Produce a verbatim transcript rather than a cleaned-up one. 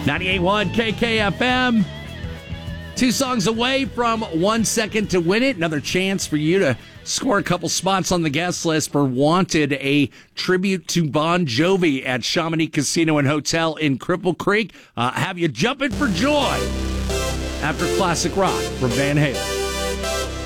ninety-eight point one K K F M. Two songs away from One Second to Win It. Another chance for you to score a couple spots on the guest list for Wanted, a tribute to Bon Jovi at Chamonix Casino and Hotel in Cripple Creek. Uh, have you jumping for joy after classic rock from Van Halen.